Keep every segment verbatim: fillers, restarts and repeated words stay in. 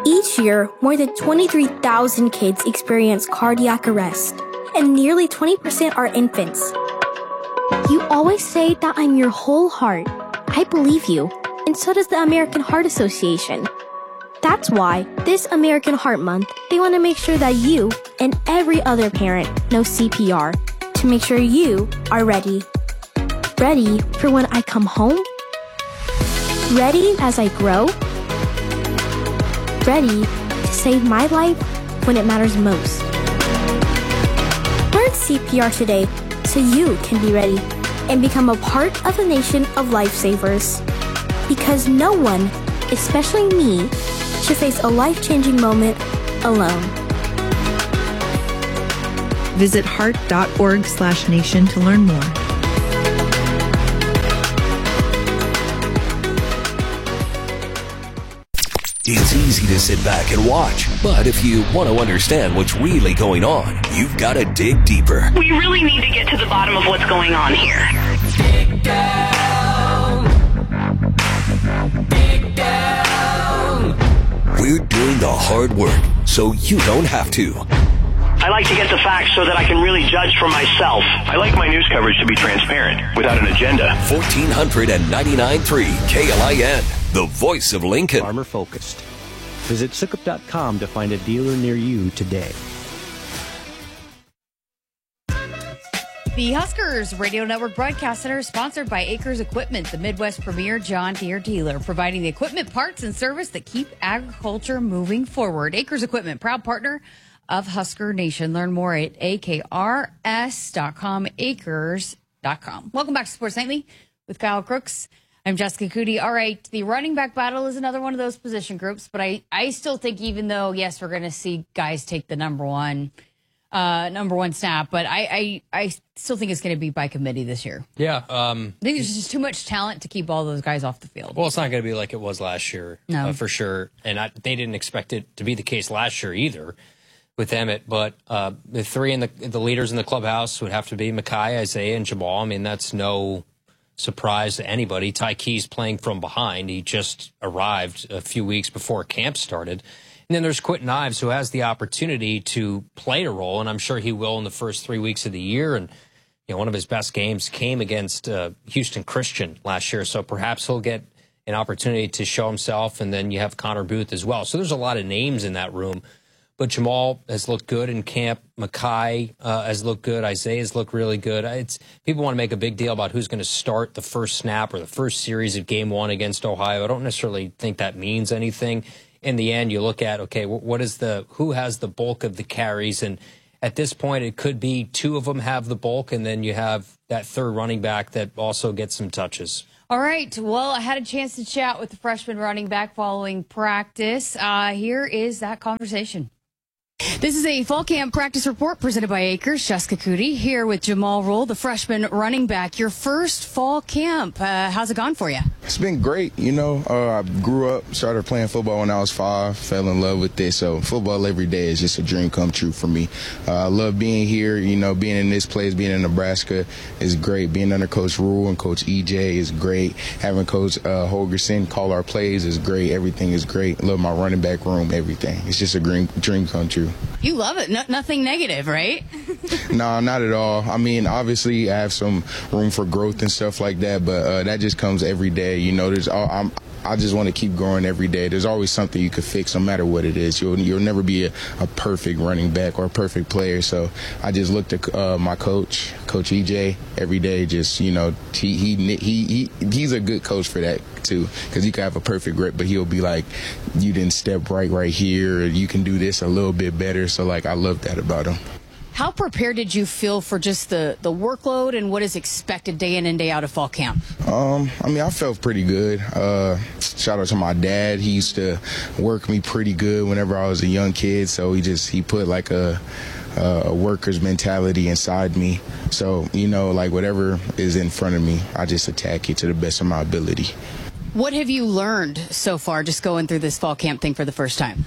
Each year, more than twenty-three thousand kids experience cardiac arrest, and nearly twenty percent are infants. You always say that I'm your whole heart. I believe you, and so does the American Heart Association. That's why this American Heart Month, they want to make sure that you and every other parent know C P R to make sure you are ready. Ready for when I come home? Ready as I grow? Ready to save my life when it matters most. Learn C P R today so you can be ready and become a part of the nation of lifesavers. Because no one, especially me, should face a life-changing moment alone. Visit heart.org slash nation to learn more. It's easy to sit back and watch, but if you want to understand what's really going on, you've got to dig deeper. We really need to get to the bottom of what's going on here. Dig down. Dig down. We're doing the hard work, so you don't have to. I like to get the facts so that I can really judge for myself. I like my news coverage to be transparent, without an agenda. fourteen ninety-nine point three K L I N, the voice of Lincoln. Farmer focused. Visit Sukup dot com to find a dealer near you today. The Huskers Radio Network Broadcast Center is sponsored by Acres Equipment, the Midwest premier John Deere dealer, providing the equipment, parts, and service that keep agriculture moving forward. Acres Equipment, proud partner of Husker Nation. Learn more at A K R S dot com, acres dot com. Welcome back to Sports Nightly with Kyle Crooks. I'm Jessica Cootie. All right, the running back battle is another one of those position groups, but I, I still think even though, yes, we're going to see guys take the number one uh, number one snap, but I, I, I still think it's going to be by committee this year. Yeah. Um, I think there's just too much talent to keep all those guys off the field. Well, it's not going to be like it was last year, no. uh, for sure. And I, they didn't expect it to be the case last year either with Emmett. But uh, the three in the, the leaders in the clubhouse would have to be Mekhi, Isaiah, and Jamal. I mean, that's no surprise to anybody. Ty Key's playing from behind. He just arrived a few weeks before camp started. And then there's Quentin Ives, who has the opportunity to play a role, and I'm sure he will in the first three weeks of the year. And you know, one of his best games came against uh, Houston Christian last year, so perhaps he'll get an opportunity to show himself. And then you have Connor Booth as well. So there's a lot of names in that room. But Jamal has looked good in camp. Mekhi uh, has looked good. Isaiah has looked really good. It's, people want to make a big deal about who's going to start the first snap or the first series of game one against Ohio. I don't necessarily think that means anything. In the end, you look at, okay, what is the, who has the bulk of the carries? And at this point, it could be two of them have the bulk, and then you have that third running back that also gets some touches. All right. Well, I had a chance to chat with the freshman running back following practice. Uh, here is that conversation. This is a fall camp practice report presented by Acres. Jessica Cootie here with Jamal Roll, the freshman running back. Your first fall camp. Uh, how's it gone for you? It's been great. You know, uh, I grew up, started playing football when I was five, fell in love with it. So football every day is just a dream come true for me. Uh, I love being here. You know, being in this place, being in Nebraska is great. Being under Coach Rule and Coach E J is great. Having Coach uh, Holgerson call our plays is great. Everything is great. I love my running back room, everything. It's just a dream, dream come true. You love it. No, nothing negative, right? No, not at all. I mean, obviously, I have some room for growth and stuff like that, but uh, that just comes every day. You know, there's I'm, I just want to keep growing every day. There's always something you could fix, no matter what it is. You'll you'll never be a, a perfect running back or a perfect player. So I just look to uh, my coach, Coach E J, every day. Just you know, he he he, he he's a good coach for that too, because you can have a perfect grip, but he'll be like, you didn't step right right here. Or you can do this a little bit better. So like I love that about him. How prepared did you feel for just the, the workload and what is expected day in and day out of fall camp? Um, I mean, I felt pretty good. Uh, shout out to my dad. He used to work me pretty good whenever I was a young kid. So he just he put like a, a worker's mentality inside me. So, you know, like whatever is in front of me, I just attack it to the best of my ability. What have you learned so far just going through this fall camp thing for the first time?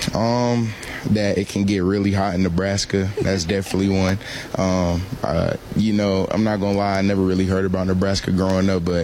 Um, that it can get really hot in Nebraska. That's definitely one. Um, uh, you know, I'm not gonna lie, I never really heard about Nebraska growing up, but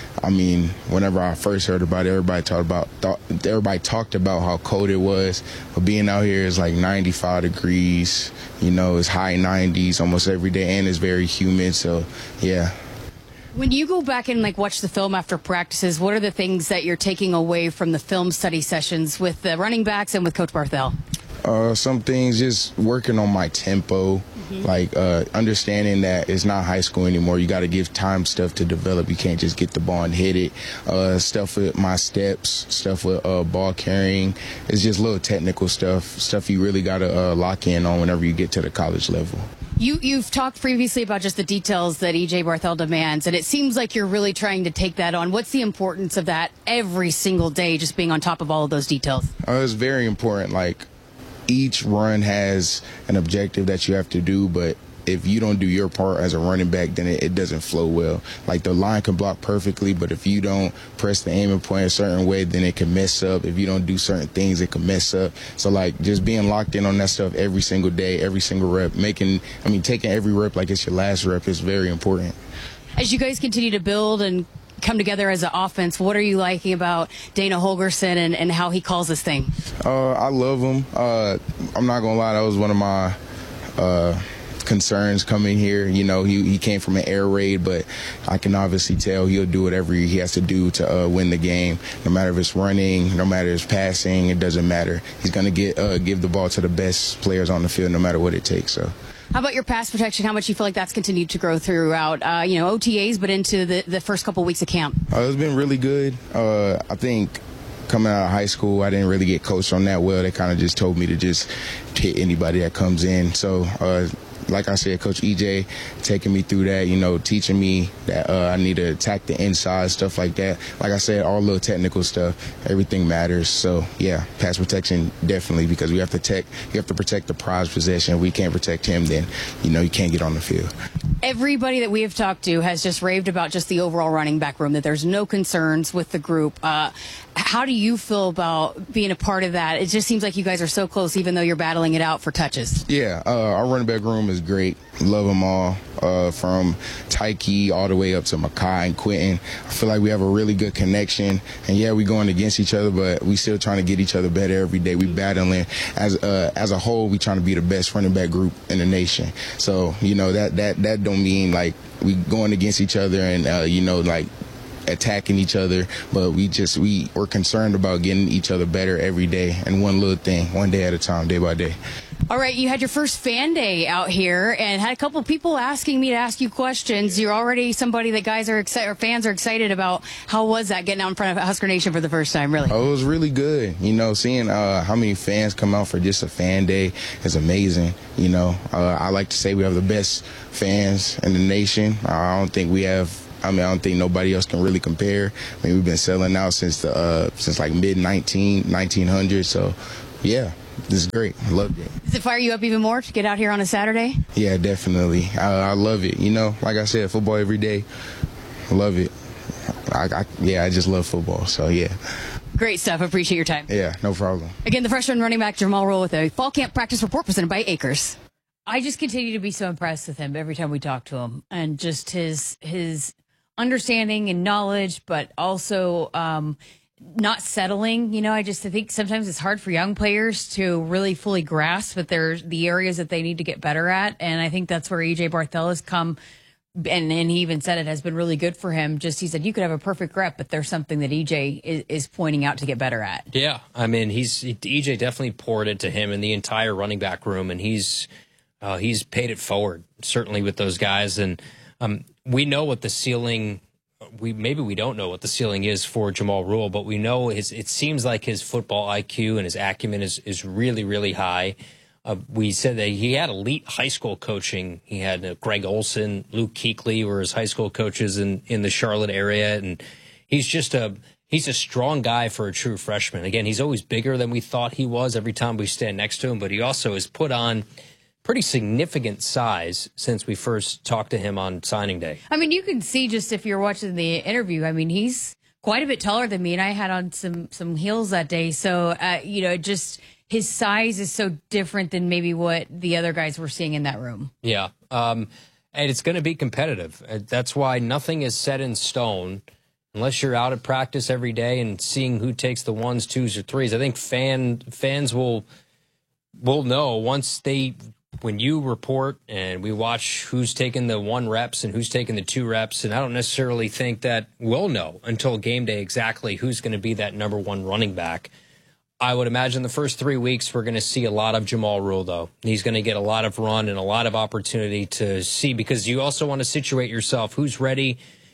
I mean, whenever I first heard about it, everybody talked about thought, everybody talked about how cold it was. But being out here is like ninety-five degrees. You know, it's high nineties almost every day, and it's very humid. So, yeah. When you go back and like watch the film after practices, what are the things that you're taking away from the film study sessions with the running backs and with Coach Barthel? Uh, some things, just working on my tempo, mm-hmm. like uh, understanding that it's not high school anymore. You got to give time stuff to develop. You can't just get the ball and hit it. Uh, stuff with my steps, stuff with uh, ball carrying. It's just little technical stuff, stuff you really got to uh, lock in on whenever you get to the college level. You, you've talked previously about just the details that E J Barthel demands, and it seems like you're really trying to take that on. What's the importance of that every single day, just being on top of all of those details? Uh, it's very important. Like, each run has an objective that you have to do, but if you don't do your part as a running back, then it, it doesn't flow well. Like, the line can block perfectly, but if you don't press the aiming point a certain way, then it can mess up. If you don't do certain things, it can mess up. So, like, just being locked in on that stuff every single day, every single rep, making, I mean, taking every rep like it's your last rep is very important. As you guys continue to build and come together as an offense, what are you liking about Dana Holgorsen and, and how he calls this thing? Uh, I love him. Uh, I'm not going to lie, that was one of my uh, concerns coming here. You know, he, he came from an air raid, but I can obviously tell he'll do whatever he has to do to uh, win the game. No matter if it's running, no matter if it's passing, it doesn't matter. He's going to get uh, give the ball to the best players on the field no matter what it takes. So. How about your pass protection? How much you feel like that's continued to grow throughout, uh, you know, O T As, but into the, the first couple weeks of camp? Uh, it's been really good. Uh, I think coming out of high school, I didn't really get coached on that well. They kind of just told me to just hit anybody that comes in. So, uh, like I said, Coach E J taking me through that, you know, teaching me that uh, I need to attack the inside, stuff like that. Like I said, all little technical stuff, everything matters. So, yeah, pass protection definitely, because we have to tech, you have to protect the prize possession. If we can't protect him, then, you know, you can't get on the field. Everybody that we have talked to has just raved about just the overall running back room, that there's no concerns with the group. Uh, how do you feel about being a part of that? It just seems like you guys are so close, even though you're battling it out for touches. Yeah, uh, our running back room is great. Love them all, uh, from Tyke all the way up to Makai and Quentin. I feel like we have a really good connection. And, yeah, we're going against each other, but we still trying to get each other better every day. We battling. As uh, as a whole, we trying to be the best running back group in the nation. So, you know, that, that, that don't mean, like, we going against each other and, uh, you know, like, attacking each other, but we just we we're concerned about getting each other better every day, and one little thing, one day at a time, day by day. All right, you had your first fan day out here and had a couple of people asking me to ask you questions. You're already somebody that guys are excited, or fans are excited about. How was that getting out in front of Husker Nation for the first time, really? Oh, it was really good. You know, seeing uh, how many fans come out for just a fan day is amazing. You know, uh, I like to say we have the best fans in the nation. I don't think we have I mean, I don't think nobody else can really compare. I mean, we've been selling out since the uh, since like mid nineteen hundreds. So, yeah, this is great. I love it. Does it fire you up even more to get out here on a Saturday? Yeah, definitely. I, I love it. You know, like I said, football every day. I love it. I, I, yeah, I just love football. So, yeah. Great stuff. Appreciate your time. Yeah, no problem. Again, the freshman running back Jamal Rule with a fall camp practice report presented by Acres. I just continue to be so impressed with him every time we talk to him, and just his his. understanding and knowledge, but also um, not settling. You know, I just I think sometimes it's hard for young players to really fully grasp that there's the areas that they need to get better at. And I think that's where E J Barthel has come. And, and he even said it has been really good for him. Just he said you could have a perfect rep, but there's something that E J is, is pointing out to get better at. Yeah, I mean, he's E J definitely poured into him and the entire running back room, and he's uh, he's paid it forward, certainly with those guys. And um, we know what the ceiling, we maybe we don't know what the ceiling is for Jamal Rule, but we know his, it seems like his football I Q and his acumen is, is really, really high. Uh, we said that he had elite high school coaching. He had uh, Greg Olson, Luke Kuechly were his high school coaches in, in the Charlotte area. And he's just a, he's a strong guy for a true freshman. Again, he's always bigger than we thought he was every time we stand next to him, but he also has put on pretty significant size since we first talked to him on signing day. I mean, you can see just if you're watching the interview, I mean, he's quite a bit taller than me, and I had on some, some heels that day. So, uh, you know, just his size is so different than maybe what the other guys were seeing in that room. Yeah. Um, and it's going to be competitive. That's why nothing is set in stone. unless you're out at practice every day and seeing who takes the ones, twos, or threes. I think fan fans will will know once they when you report and we watch who's taking the one reps and who's taking the two reps. And I don't necessarily think that we'll know until game day exactly who's going to be that number one running back. I would imagine the first three weeks we're going to see a lot of Jamal Rule, though. He's going to get a lot of run and a lot of opportunity to see, because you also want to situate yourself who's ready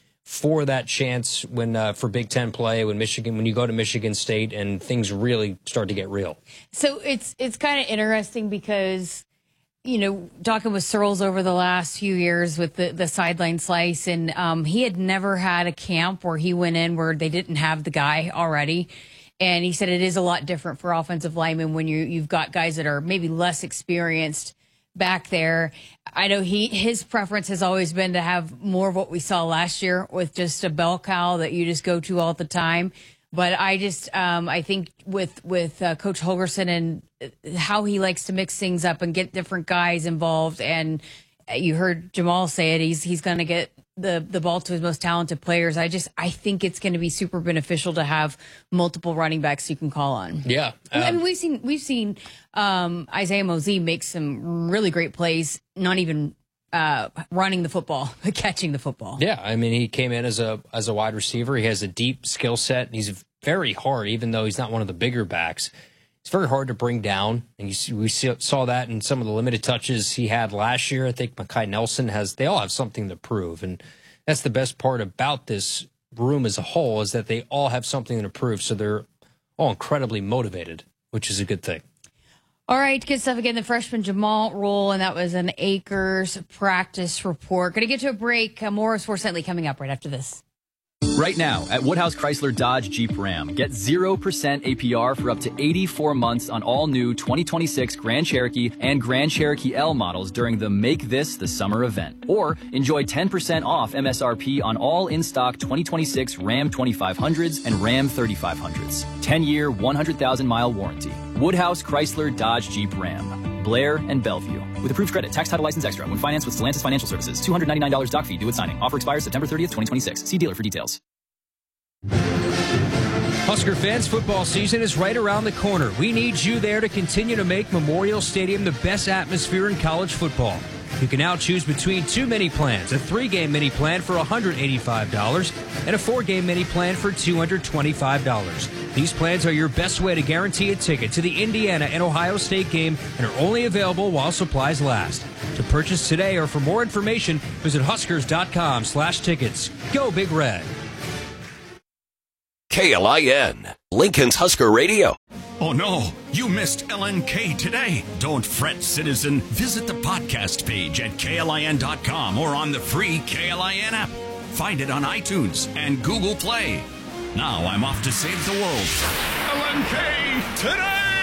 for that chance when uh, for Big Ten play, when Michigan, when you go to Michigan State and things really start to get real. So it's it's kind of interesting because, you know, talking with Searles over the last few years with the, the sideline slice, and um, he had never had a camp where he went in where they didn't have the guy already. And he said it is a lot different for offensive linemen when you, you've got guys that are maybe less experienced back there. I know he his preference has always been to have more of what we saw last year with just a bell cow that you just go to all the time. But I just um, I think with with uh, Coach Holgorsen and how he likes to mix things up and get different guys involved, and you heard Jamal say it, he's he's going to get the the ball to his most talented players. I just I think it's going to be super beneficial to have multiple running backs you can call on. Yeah, um, I mean we've seen we've seen um, Isaiah Mosey make some really great plays, not even uh, running the football, but catching the football. Yeah, I mean he came in as a as a wide receiver. He has a deep skill set. He's very hard, even though he's not one of the bigger backs. It's very hard to bring down, and you see, we see, saw that in some of the limited touches he had last year. I think Mekhi Nelson has, they all have something to prove, and that's the best part about this room as a whole, is that they all have something to prove, so they're all incredibly motivated, which is a good thing. All right, good stuff again. The freshman Jamal Rule, and that was an Acres practice report. Going to get to a break. Uh, more of Sports Nightly coming up right after this. Right now at Woodhouse Chrysler Dodge Jeep Ram, get zero percent A P R for up to eighty-four months on all new twenty twenty-six Grand Cherokee and Grand Cherokee L models during the Make This the Summer event. Or enjoy ten percent off M S R P on all in-stock twenty twenty-six Ram twenty-five hundreds and Ram thirty-five hundreds. ten-year, one hundred thousand mile warranty. Woodhouse Chrysler Dodge Jeep Ram, Blair and Bellevue. With approved credit, tax title license extra when financed with Stellantis Financial Services. two hundred ninety-nine dollars doc fee due at signing. Offer expires September thirtieth, twenty twenty-six. See dealer for details. Husker fans, football season is right around the corner. We need you there to continue to make Memorial Stadium the best atmosphere in college football. You can now choose between two mini plans, a three-game mini plan for one hundred eighty-five dollars and a four-game mini plan for two hundred twenty-five dollars. These plans are your best way to guarantee a ticket to the Indiana and Ohio State game and are only available while supplies last. To purchase today or for more information, visit Huskers.com slash tickets. Go Big Red. K L I N, Lincoln's Husker Radio. Oh no, you missed L N K today. Don't fret, citizen. Visit the podcast page at K L I N dot com or on the free K L I N app. Find it on iTunes and Google Play. Now I'm off to save the world. L N K today!